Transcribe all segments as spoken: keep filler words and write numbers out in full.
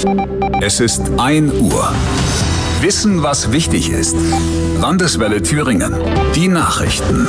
Es ist ein Uhr. Wissen, was wichtig ist. Landeswelle Thüringen. Die Nachrichten.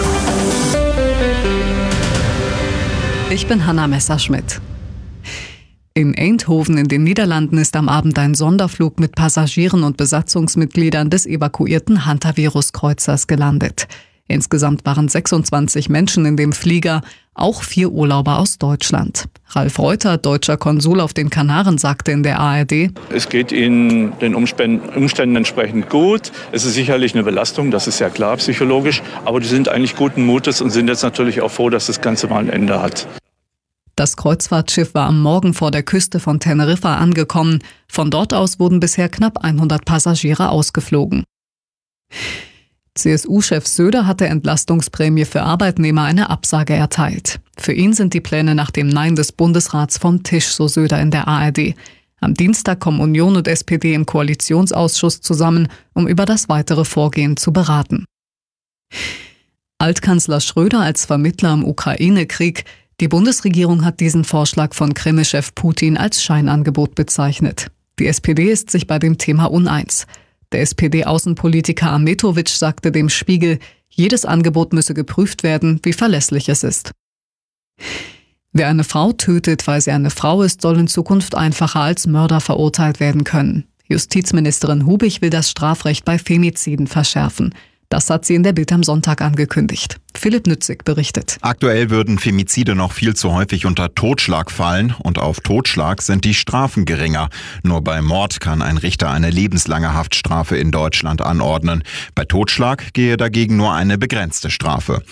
Ich bin Hanna Messerschmidt. In Eindhoven in den Niederlanden ist am Abend ein Sonderflug mit Passagieren und Besatzungsmitgliedern des evakuierten Hantavirus-Kreuzers gelandet. Insgesamt waren sechsundzwanzig Menschen in dem Flieger, auch vier Urlauber aus Deutschland. Ralf Reuter, deutscher Konsul auf den Kanaren, sagte in der A R D: Es geht ihnen den Umständen, Umständen entsprechend gut. Es ist sicherlich eine Belastung, das ist ja klar psychologisch. Aber die sind eigentlich guten Mutes und sind jetzt natürlich auch froh, dass das Ganze mal ein Ende hat. Das Kreuzfahrtschiff war am Morgen vor der Küste von Teneriffa angekommen. Von dort aus wurden bisher knapp hundert Passagiere ausgeflogen. C S U-Chef Söder hat der Entlastungsprämie für Arbeitnehmer eine Absage erteilt. Für ihn sind die Pläne nach dem Nein des Bundesrats vom Tisch, so Söder in der A R D. Am Dienstag kommen Union und S P D im Koalitionsausschuss zusammen, um über das weitere Vorgehen zu beraten. Altkanzler Schröder als Vermittler im Ukraine-Krieg. Die Bundesregierung hat diesen Vorschlag von Kreml-Chef Putin als Scheinangebot bezeichnet. Die S P D ist sich bei dem Thema uneins. Der S P D-Außenpolitiker Ahmetovic sagte dem Spiegel, jedes Angebot müsse geprüft werden, wie verlässlich es ist. Wer eine Frau tötet, weil sie eine Frau ist, soll in Zukunft einfacher als Mörder verurteilt werden können. Justizministerin Hubig will das Strafrecht bei Femiziden verschärfen. Das hat sie in der Bild am Sonntag angekündigt. Philipp Nützig berichtet. Aktuell würden Femizide noch viel zu häufig unter Totschlag fallen und auf Totschlag sind die Strafen geringer. Nur bei Mord kann ein Richter eine lebenslange Haftstrafe in Deutschland anordnen. Bei Totschlag gehe dagegen nur eine begrenzte Strafe.